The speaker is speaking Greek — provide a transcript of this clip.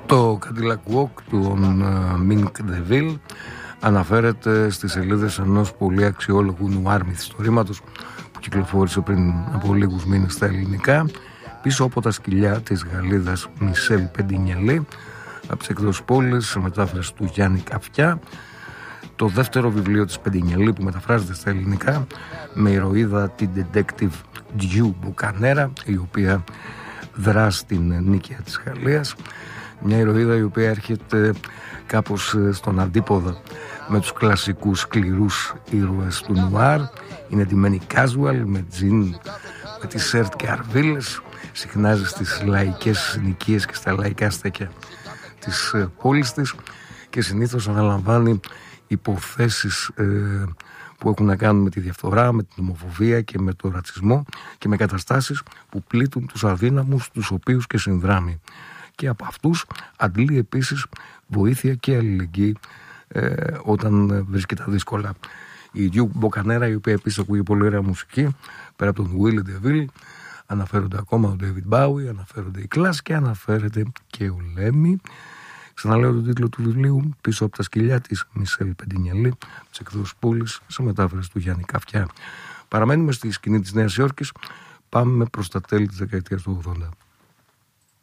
Το Cadillac Walk του Mink DeVille αναφέρεται στις σελίδες ενός πολύ αξιόλογου νουάρ μυθιστορήματος που κυκλοφόρησε πριν από λίγους μήνες στα ελληνικά, πίσω από τα σκυλιά της Γαλλίδας Μισελ Πεντινιελή, από τις εκδόσεις Πόλης, σε μετάφραση του Γιάννη Καφιά. Το δεύτερο βιβλίο της Πεντινιελή που μεταφράζεται στα ελληνικά, με ηρωίδα την detective Diu Bucanera, η οποία δρά στην νίκαια της Γαλλίας. Μια ηρωίδα η οποία έρχεται κάπως στον αντίποδα με τους κλασικούς σκληρούς ήρωες του νουάρ. Είναι ντυμένη casual, με τζιν, με t-shirt και αρβίλες. Συχνάζει στις λαϊκές συνοικίες και στα λαϊκά στέκια της πόλης της και συνήθως αναλαμβάνει υποθέσεις που έχουν να κάνουν με τη διαφθορά, με την ομοφοβία και με τον ρατσισμό και με καταστάσεις που πλήττουν τους αδύναμους, τους οποίους και συνδράμει. Και από αυτούς αντλεί επίσης βοήθεια και αλληλεγγύη όταν βρίσκεται δύσκολα. Η Diu Bucanera, η οποία επίσης ακούγει πολύ ωραία μουσική, πέρα από τον Willie DeVille, αναφέρονται ακόμα ο David Bowie, αναφέρονται οι Clash και αναφέρεται και ο Lemmy. Ξαναλέω τον τίτλο του βιβλίου, πίσω από τα σκυλιά της Μισελ Πεντινιελή, της εκδόσης Πόλης, σε μετάφραση του Γιάννη Καφιά. Παραμένουμε στη σκηνή της Νέας Υόρκης, πάμε προς τα τέλη της δεκαετίας του 80.